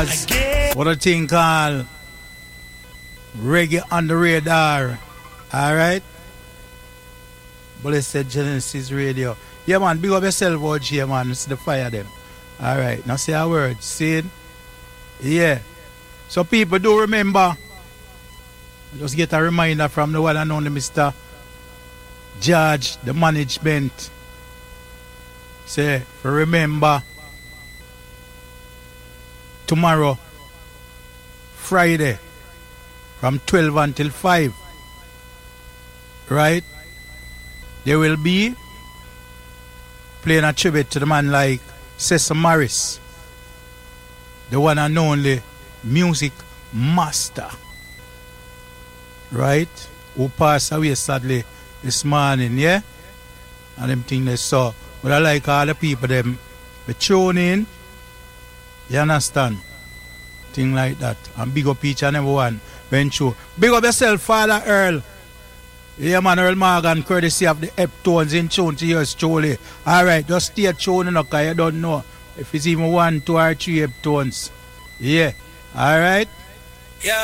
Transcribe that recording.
What a thing called Reggae on the Radar. Alright? Blessed Genesis Radio. Yeah, man, big up yourself out here, man. It's the fire them. Alright, now say a word. See it? Yeah. So people do remember. Just get a reminder from the one and only Mr. George, the management. Say, remember tomorrow, Friday, from 12 until 5. Right? There will be playing a tribute to the man like Cecil Morris, the one and only music master. Right? Who passed away sadly this morning, yeah? And them things they saw. But I like all the people them be tune in. You understand? Thing like that. And big up each and every one. When true. Big up yourself, Father Earl. Yeah, man, Earl Morgan, courtesy of the Heptones in tune to yours truly. Alright, just stay tuned, because you don't know if it's even 1, 2, or 3 Heptones. Yeah. Alright?